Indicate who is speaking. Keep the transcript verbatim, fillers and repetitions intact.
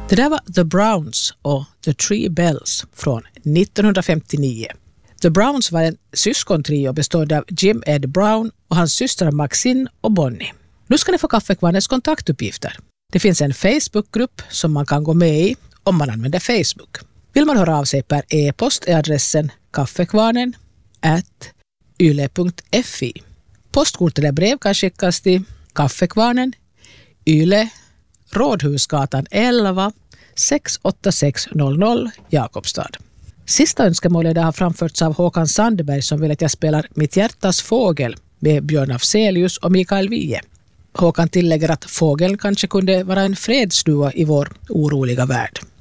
Speaker 1: Det där var The Browns och The Three Bells från nittonhundrafemtionio. The Browns var en syskontrio bestående av Jim Ed Brown och hans systrar Maxine och Bonnie. Nu ska ni få Kaffekvarnens kontaktuppgifter. Det finns en Facebookgrupp som man kan gå med i om man använder Facebook. Vill man höra av sig per e-post är adressen kaffekvarnen at yle punkt fi. Postkort eller brev kan skickas till Kaffekvarnen, Yle, Rådhusgatan elva, sex åtta sex noll noll, Jakobstad. Sista önskemålet har framförts av Håkan Sandberg som vill att jag spelar Mitt hjärtas fågel med Björn Afzelius och Mikael Wiehe. Håkan tillägger att fågeln kanske kunde vara en fredsdua i vår oroliga värld.